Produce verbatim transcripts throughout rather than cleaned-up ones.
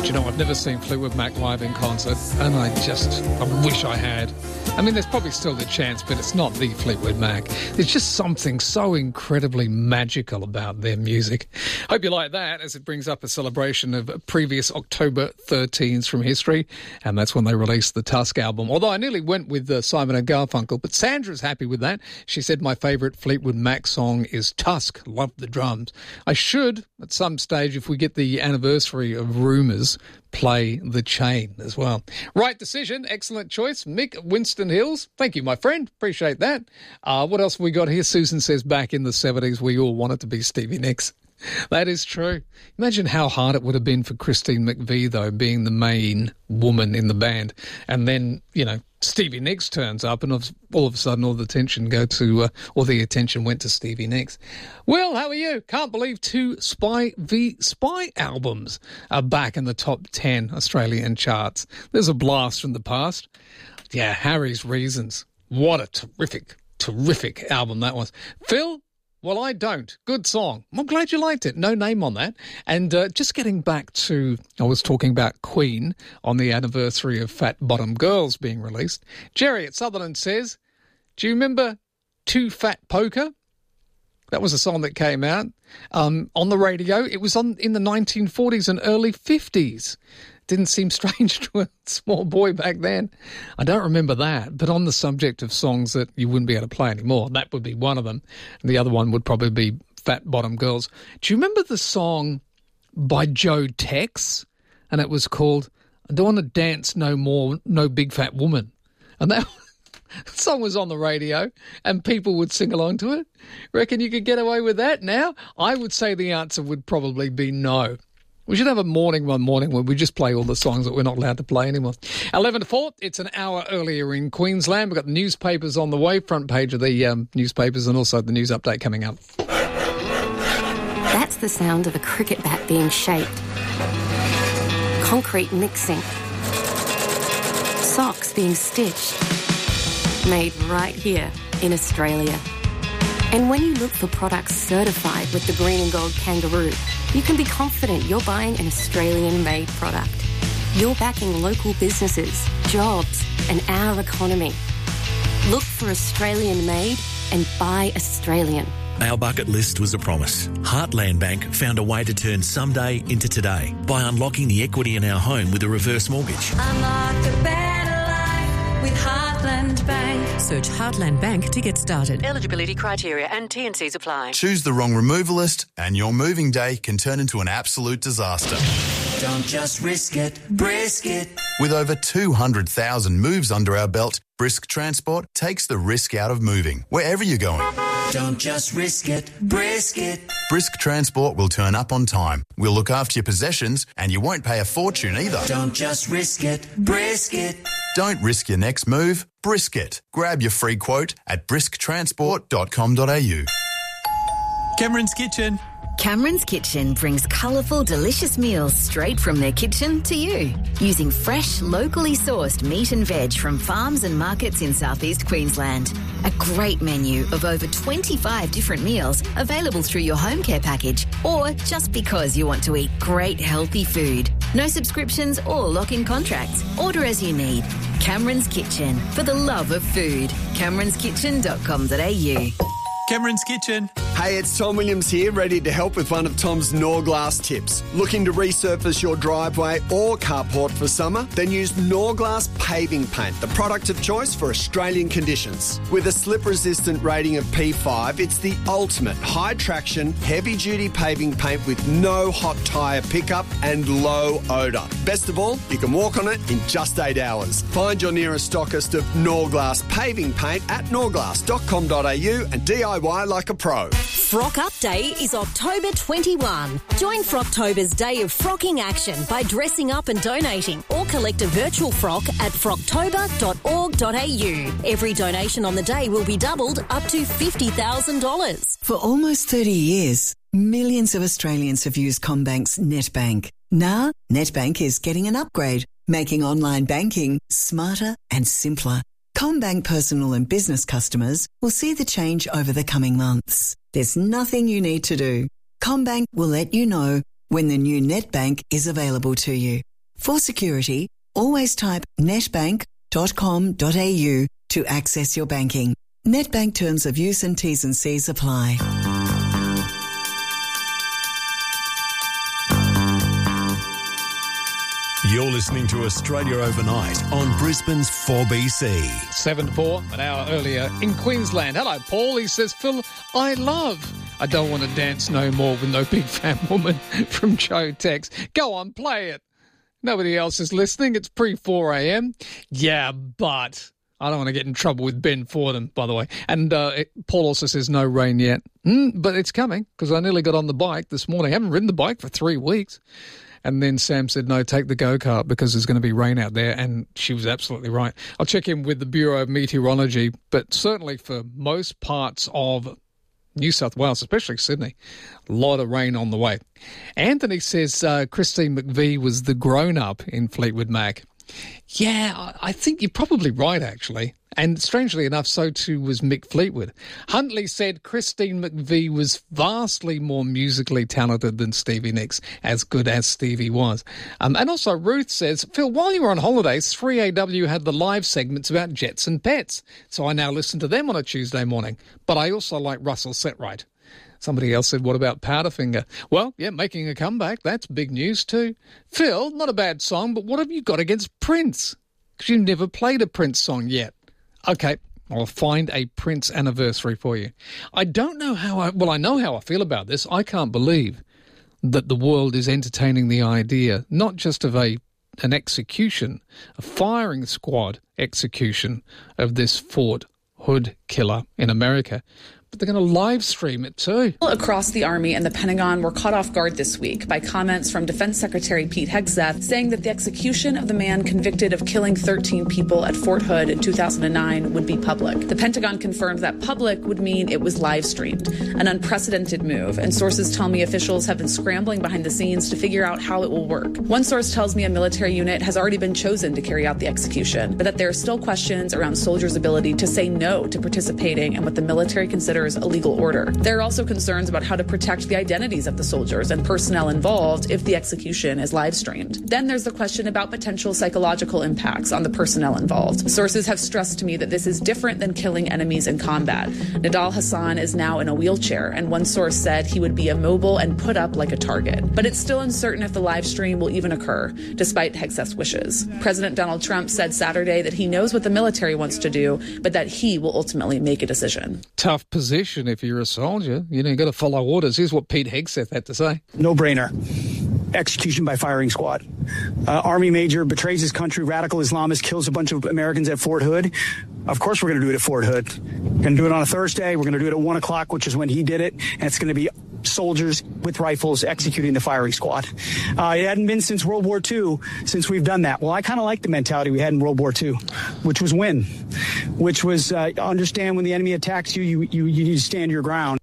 Do you know, I've never seen Fleetwood Mac live in concert, and I just, I wish I had. I mean, there's probably still the chance, but it's not the Fleetwood Mac. There's just something so incredibly magical about their music. Hope you like that, as it brings up a celebration of previous October thirteens from history, and that's when they released the Tusk album. Although I nearly went with uh, Simon and Garfunkel, but Sandra's happy with that. She said my favourite Fleetwood Mac song is Tusk. Love the drums. I should, at some stage, if we get the anniversary of Rumours, play The Chain as well. Right decision. Excellent choice. Mick Winston Hills. Thank you, my friend. Appreciate that. Uh, what else have we got here? Susan says back in the seventies we all wanted to be Stevie Nicks. That is true. Imagine how hard it would have been for Christine McVie, though, being the main woman in the band. And then, you know, Stevie Nicks turns up and all of a sudden all the attention go to, uh, all the attention went to Stevie Nicks. Will, how are you? Can't believe two Spy v Spy albums are back in the top ten Australian charts. There's a blast from the past. Yeah, Harry's Reasons. What a terrific, terrific album that was. Phil? Well, I don't. Good song. I'm glad you liked it. No name on that. And uh, just getting back to, I was talking about Queen on the anniversary of Fat Bottom Girls being released. Jerry at Sutherland says, do you remember Too Fat Poker? That was a song that came out um, on the radio. It was on in the nineteen forties and early fifties. Didn't seem strange to a small boy back then. I don't remember that, but on the subject of songs that you wouldn't be able to play anymore, that would be one of them. And the other one would probably be Fat Bottom Girls. Do you remember the song by Joe Tex? And it was called I Don't Want to Dance No More, No Big Fat Woman. And that song was on the radio and people would sing along to it. Reckon you could get away with that now? I would say the answer would probably be no. We should have a morning one morning where we just play all the songs that we're not allowed to play anymore. eleven to four, it's an hour earlier in Queensland. We've got the newspapers on the way, front page of the um, newspapers, and also the news update coming up. That's the sound of a cricket bat being shaped. Concrete mixing. Socks being stitched. Made right here in Australia. And when you look for products certified with the green and gold kangaroo, you can be confident you're buying an Australian-made product. You're backing local businesses, jobs, and our economy. Look for Australian-made and buy Australian. Our bucket list was a promise. Heartland Bank found a way to turn someday into today by unlocking the equity in our home with a reverse mortgage. Unlock a better life with Heartland Bank. Search Heartland Bank to get started. Eligibility criteria and T and Cs apply. Choose the wrong removalist and your moving day can turn into an absolute disaster. Don't just risk it, brisk it. With over two hundred thousand moves under our belt, Brisk Transport takes the risk out of moving, wherever you're going. Don't just risk it, brisk it. Brisk Transport will turn up on time. We'll look after your possessions and you won't pay a fortune either. Don't just risk it, brisk it. Don't risk your next move, brisk it. Grab your free quote at brisk transport dot com dot a u. Cameron's Kitchen. Cameron's Kitchen brings colourful, delicious meals straight from their kitchen to you. Using fresh, locally sourced meat and veg from farms and markets in southeast Queensland. A great menu of over twenty-five different meals available through your home care package or just because you want to eat great, healthy food. No subscriptions or lock-in contracts. Order as you need. Cameron's Kitchen, for the love of food. camerons kitchen dot com dot a u. Cameron's Kitchen. Hey, it's Tom Williams here, ready to help with one of Tom's Norglass tips. Looking to resurface your driveway or carport for summer? Then use Norglass Paving Paint, the product of choice for Australian conditions. With a slip-resistant rating of P five, it's the ultimate high-traction, heavy-duty paving paint with no hot tyre pickup and low odour. Best of all, you can walk on it in just eight hours. Find your nearest stockist of Norglass Paving Paint at norglass dot com dot a u and D I Y like a pro. Frock Up Day is October twenty-first. Join Frocktober's Day of Frocking action by dressing up and donating, or collect a virtual frock at frocktober dot org dot a u. Every donation on the day will be doubled up to fifty thousand dollars. For almost thirty years, millions of Australians have used CommBank's NetBank. Now, NetBank is getting an upgrade, making online banking smarter and simpler. CommBank personal and business customers will see the change over the coming months. There's nothing you need to do. CommBank will let you know when the new NetBank is available to you. For security, always type netbank dot com dot a u to access your banking. Netbank terms of use and T's and C's apply. You're listening to Australia Overnight on Brisbane's four B C. seven to four, an hour earlier in Queensland. Hello, Paul. He says, Phil, I love I Don't Want to Dance No More with No Big Fat Woman from Joe Tex. Go on, play it. Nobody else is listening. It's pre four a.m. Yeah, but I don't want to get in trouble with Ben Fordham, by the way. And uh, it, Paul also says no rain yet. Mm, but it's coming because I nearly got on the bike this morning. I haven't ridden the bike for three weeks. And then Sam said, no, take the go-kart because there's going to be rain out there. And she was absolutely right. I'll check in with the Bureau of Meteorology. But certainly for most parts of New South Wales, especially Sydney, a lot of rain on the way. Anthony says uh, Christine McVie was the grown-up in Fleetwood Mac. Yeah, I think you're probably right, actually. And strangely enough, so too was Mick Fleetwood. Huntley said Christine McVie was vastly more musically talented than Stevie Nicks, as good as Stevie was. Um, and also Ruth says, Phil, while you were on holidays, three A W had the live segments about jets and pets. So I now listen to them on a Tuesday morning. But I also like Russell Setright. Somebody else said, what about Powderfinger? Well, yeah, making a comeback. That's big news too. Phil, not a bad song, but what have you got against Prince? Because you've never played a Prince song yet. Okay, I'll find a Prince anniversary for you. I don't know how I... Well, I know how I feel about this. I can't believe that the world is entertaining the idea, not just of a an execution, a firing squad execution of this Fort Hood killer in America, but they're going to live stream it too. Across the Army and the Pentagon were caught off guard this week by comments from Defense Secretary Pete Hegseth saying that the execution of the man convicted of killing thirteen people at Fort Hood in two thousand nine would be public. The Pentagon confirmed that public would mean it was live streamed, an unprecedented move, and sources tell me officials have been scrambling behind the scenes to figure out how it will work. One source tells me a military unit has already been chosen to carry out the execution, but that there are still questions around soldiers' ability to say no to participating in what the military considers a legal order. There are also concerns about how to protect the identities of the soldiers and personnel involved if the execution is live streamed. Then there's the question about potential psychological impacts on the personnel involved. Sources have stressed to me that this is different than killing enemies in combat. Nidal Hassan is now in a wheelchair, and one source said he would be immobile and put up like a target. But it's still uncertain if the live stream will even occur, despite Hegseth's wishes. President Donald Trump said Saturday that he knows what the military wants to do, but that he will ultimately make a decision. Tough position if you're a soldier. You know, you've got to follow orders. Here's what Pete Hegseth had to say. No-brainer. Execution by firing squad. Uh, Army major betrays his country, radical Islamist, kills a bunch of Americans at Fort Hood. Of course we're going to do it at Fort Hood. We're going to do it on a Thursday. We're going to do it at one o'clock, which is when he did it. And it's going to be soldiers with rifles executing the firing squad. Uh, it hadn't been since World War Two since we've done that. Well, I kind of like the mentality we had in World War Two, which was win, which was uh, understand when the enemy attacks you, you, you, you need to stand your ground.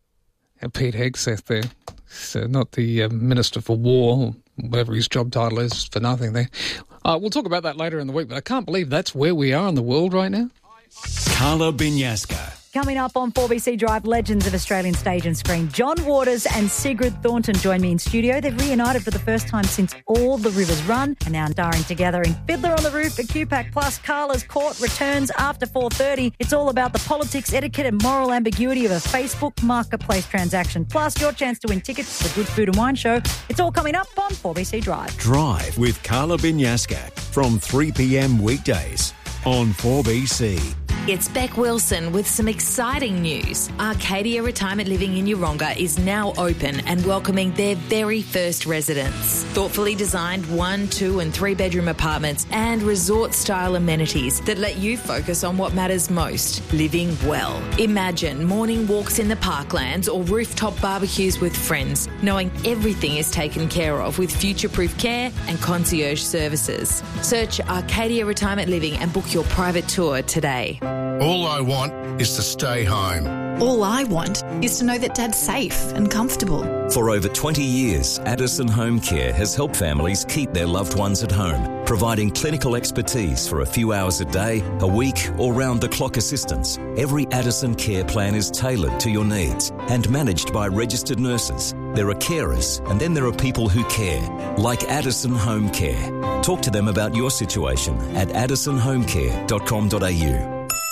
And Pete Hegseth there, so not the uh, Minister for War, whatever his job title is, for nothing there. Uh, we'll talk about that later in the week, but I can't believe that's where we are in the world right now. Carla Binyaska. Coming up on four B C Drive, legends of Australian stage and screen. John Waters and Sigrid Thornton join me in studio. They've reunited for the first time since All the Rivers Run and now starring together in Fiddler on the Roof at Q PAC Plus. Carla's Court returns after four thirty. It's all about the politics, etiquette and moral ambiguity of a Facebook marketplace transaction. Plus, your chance to win tickets to the Good Food and Wine Show. It's all coming up on four B C Drive. Drive with Carla Binyaska from three p.m. weekdays on four B C. It's Beck Wilson with some exciting news. Arcadia Retirement Living in Yeronga is now open and welcoming their very first residents. Thoughtfully designed one, two and three bedroom apartments and resort-style amenities that let you focus on what matters most, living well. Imagine morning walks in the parklands or rooftop barbecues with friends, knowing everything is taken care of with future-proof care and concierge services. Search Arcadia Retirement Living and book your private tour today. All I want is to stay home. All I want is to know that Dad's safe and comfortable. For over twenty years, Addison Home Care has helped families keep their loved ones at home, providing clinical expertise for a few hours a day, a week, or round-the-clock assistance. Every Addison care plan is tailored to your needs and managed by registered nurses. There are carers, and then there are people who care, like Addison Home Care. Talk to them about your situation at addison home care dot com dot a u.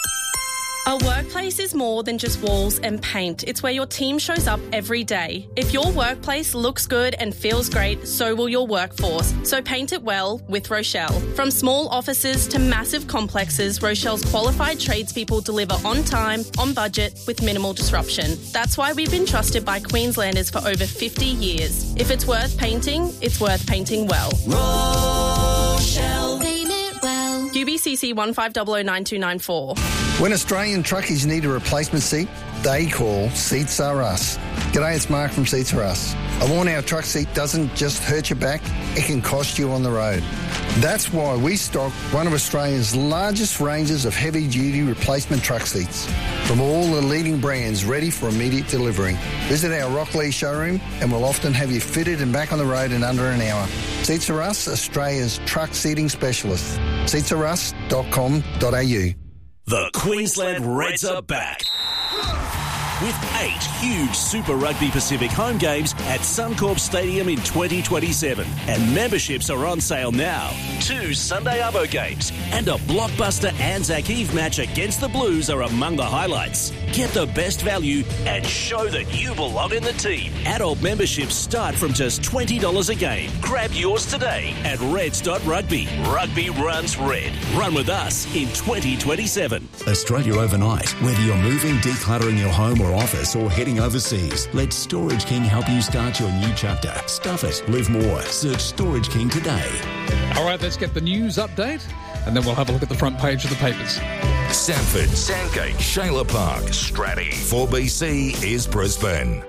A workplace is more than just walls and paint. It's where your team shows up every day. If your workplace looks good and feels great, so will your workforce. So paint it well with Rochelle. From small offices to massive complexes, Rochelle's qualified tradespeople deliver on time, on budget, with minimal disruption. That's why we've been trusted by Queenslanders for over fifty years. If it's worth painting, it's worth painting well. Rochelle. Paint it well. U B C C one five zero zero nine two nine four. When Australian truckies need a replacement seat, they call Seats Are Us. G'day, it's Mark from Seats Are Us. I warn our truck seat doesn't just hurt your back, it can cost you on the road. That's why we stock one of Australia's largest ranges of heavy-duty replacement truck seats from all the leading brands ready for immediate delivery. Visit our Rockley showroom and we'll often have you fitted and back on the road in under an hour. Seats Are Us, Australia's truck seating specialist. seats are us dot com dot a u. The Queensland Reds are back. With eight huge Super Rugby Pacific home games at Suncorp Stadium in twenty twenty-seven. And memberships are on sale now. Two Sunday Arvo games and a blockbuster Anzac Eve match against the Blues are among the highlights. Get the best value and show that you belong in the team. Adult memberships start from just twenty dollars a game. Grab yours today at reds dot rugby. Rugby runs red. Run with us in twenty twenty-seven. Australia overnight. Whether you're moving, decluttering your home or office, or heading overseas, let Storage King help you start your new chapter. Stuff it. Live more. Search Storage King today. All right, let's get the news update, and then we'll have a look at the front page of the papers. Sanford, Sandgate, Shayla Park, Stratty. four B C is Brisbane.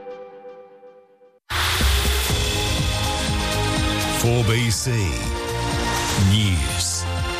four B C News.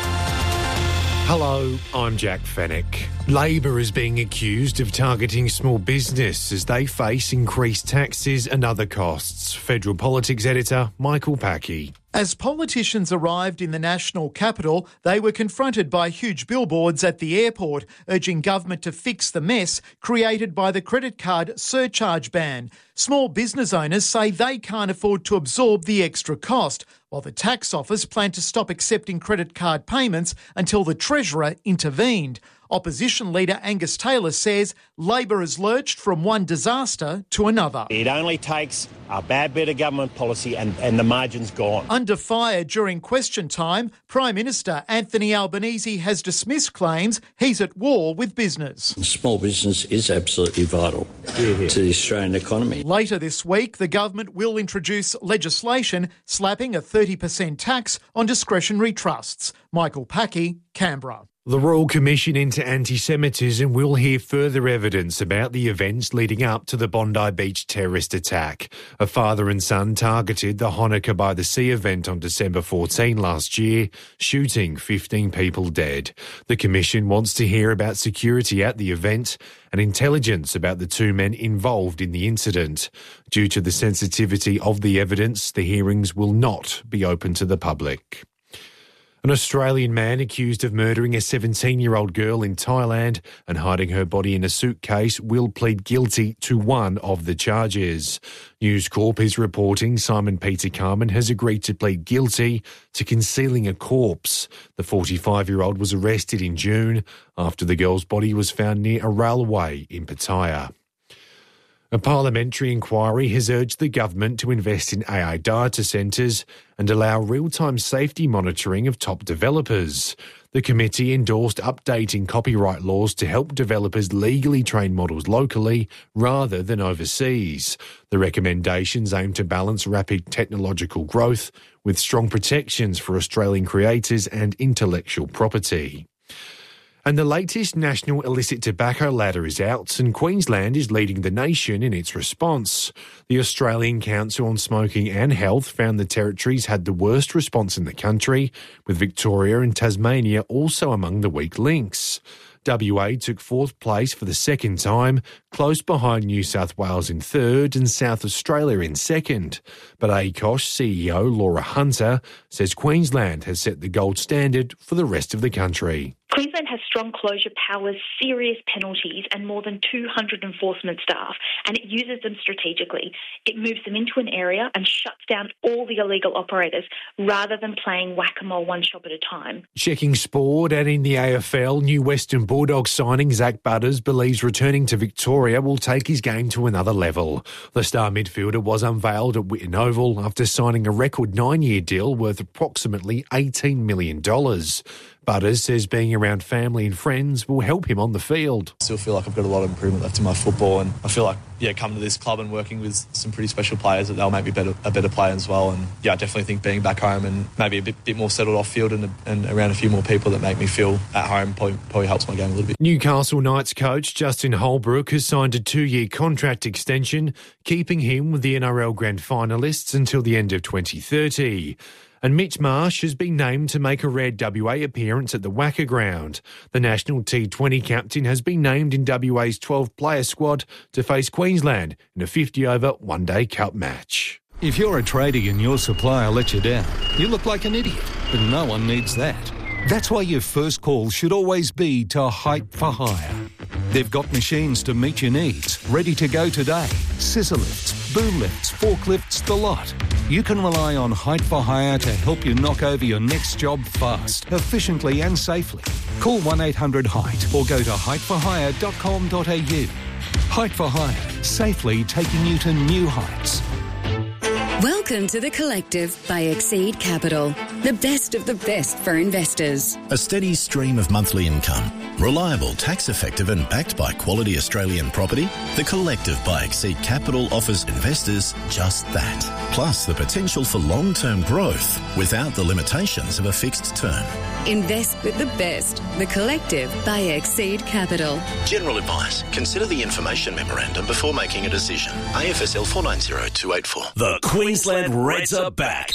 Hello, I'm Jack Fennick. Labor is being accused of targeting small business as they face increased taxes and other costs. Federal Politics Editor Michael Packey. As politicians arrived in the national capital, they were confronted by huge billboards at the airport urging government to fix the mess created by the credit card surcharge ban. Small business owners say they can't afford to absorb the extra cost, while the tax office planned to stop accepting credit card payments until the Treasurer intervened. Opposition leader Angus Taylor says Labor has lurched from one disaster to another. It only takes a bad bit of government policy and, and the margin's gone. Under fire during question time, Prime Minister Anthony Albanese has dismissed claims he's at war with business. Small business is absolutely vital to the Australian economy. Later this week, the government will introduce legislation slapping a thirty percent tax on discretionary trusts. Michael Packey, Canberra. The Royal Commission into Anti-Semitism will hear further evidence about the events leading up to the Bondi Beach terrorist attack. A father and son targeted the Hanukkah by the Sea event on December fourteenth last year, shooting fifteen people dead. The Commission wants to hear about security at the event and intelligence about the two men involved in the incident. Due to the sensitivity of the evidence, the hearings will not be open to the public. An Australian man accused of murdering a seventeen-year-old girl in Thailand and hiding her body in a suitcase will plead guilty to one of the charges. News Corp is reporting Simon Peter Carman has agreed to plead guilty to concealing a corpse. The forty-five-year-old was arrested in June after the girl's body was found near a railway in Pattaya. A parliamentary inquiry has urged the government to invest in A I data centres and allow real-time safety monitoring of top developers. The committee endorsed updating copyright laws to help developers legally train models locally rather than overseas. The recommendations aim to balance rapid technological growth with strong protections for Australian creators and intellectual property. And the latest national illicit tobacco ladder is out, and Queensland is leading the nation in its response. The Australian Council on Smoking and Health found the territories had the worst response in the country, with Victoria and Tasmania also among the weak links. W A took fourth place for the second time, close behind New South Wales in third and South Australia in second. But A C O S C E O Laura Hunter says Queensland has set the gold standard for the rest of the country. Queensland has strong closure powers, serious penalties and more than two hundred enforcement staff, and it uses them strategically. It moves them into an area and shuts down all the illegal operators rather than playing whack-a-mole one shop at a time. Checking sport, and in the A F L, new Western Bulldogs signing Zach Butters believes returning to Victoria will take his game to another level. The star midfielder was unveiled at Whitten Oval after signing a record nine-year deal worth approximately eighteen million dollars. Butters says being around family and friends will help him on the field. I still feel like I've got a lot of improvement left in my football, and I feel like, yeah, coming to this club and working with some pretty special players, that they'll make me better, a better player as well. And yeah, I definitely think being back home and maybe a bit, bit more settled off field and, and around a few more people that make me feel at home probably, probably helps my game a little bit. Newcastle Knights coach Justin Holbrook has signed a two-year contract extension, keeping him with the N R L Grand Finalists until the end of twenty thirty. And Mitch Marsh has been named to make a rare W A appearance at the Wacker Ground. The national T twenty captain has been named in W A's twelve-player squad to face Queensland in a fifty-over one-day cup match. If you're a tradie and your supplier lets you down, you look like an idiot, but no one needs that. That's why your first call should always be to Hype for Hire. They've got machines to meet your needs, ready to go today. Scissor lifts, boom lifts, forklifts, the lot. You can rely on Hype for Hire to help you knock over your next job fast, efficiently and safely. Call one eight hundred height or go to hype for hire dot com dot a u. Hype for Hire, safely taking you to new heights. Welcome to The Collective by Exceed Capital, the best of the best for investors. A steady stream of monthly income, reliable, tax-effective and backed by quality Australian property, The Collective by Exceed Capital offers investors just that. Plus the potential for long-term growth without the limitations of a fixed term. Invest with the best. The Collective by Exceed Capital. General advice. Consider the information memorandum before making a decision. A F S L four nine zero two eight four. The Queensland Reds are back.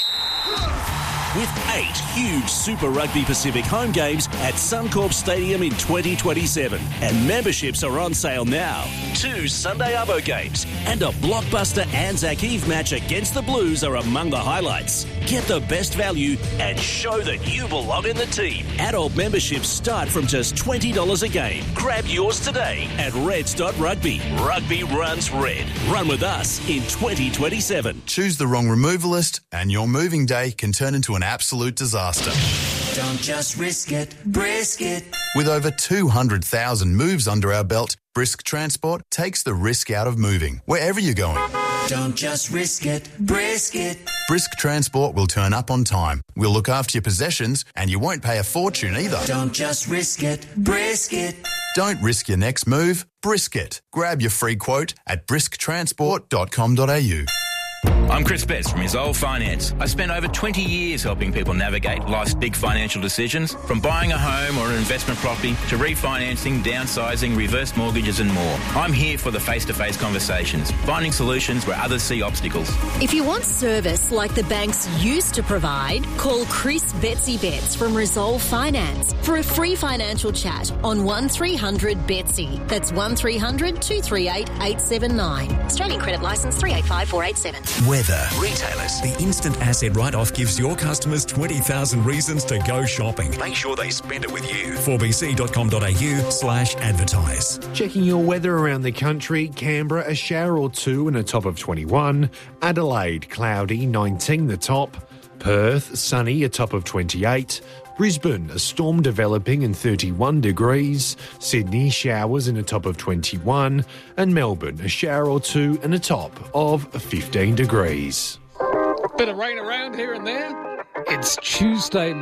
With eight huge Super Rugby Pacific home games at Suncorp Stadium in twenty twenty-seven. And memberships are on sale now. Two Sunday Arvo games and a blockbuster Anzac Eve match against the Blues are among the highlights. Get the best value and show that you belong in the team. Adult memberships start from just twenty dollars a game. Grab yours today at reds dot rugby. Rugby runs red. Run with us in twenty twenty-seven. Choose the wrong removalist and your moving day can turn into an absolute disaster. Don't just risk it, brisk it. With over two hundred thousand moves under our belt, Brisk Transport takes the risk out of moving, wherever you're going. Don't just risk it, brisk it. Brisk Transport will turn up on time. We'll look after your possessions and you won't pay a fortune either. Don't just risk it, brisk it. Don't risk your next move, brisk it. Grab your free quote at brisk transport dot com dot a u. I'm Chris Betts from Resolve Finance. I spent over twenty years helping people navigate life's big financial decisions, from buying a home or an investment property to refinancing, downsizing, reverse mortgages and more. I'm here for the face-to-face conversations, finding solutions where others see obstacles. If you want service like the banks used to provide, call Chris Betsy Betts from Resolve Finance for a free financial chat on one three hundred Betsy. That's one three hundred two three eight eight seven nine. Australian credit licence three eight five four eight seven. Weather. Retailers. The instant asset write-off gives your customers twenty thousand reasons to go shopping. Make sure they spend it with you. four b c dot com dot a u slash advertise. Checking your weather around the country. Canberra, a shower or two and a top of twenty-one. Adelaide, cloudy, nineteen the top. Perth, sunny, a top of twenty-eight. Brisbane, a storm developing and thirty-one degrees. Sydney, showers and a top of twenty-one. And Melbourne, a shower or two and a top of fifteen degrees. Bit of rain around here and there. It's Tuesday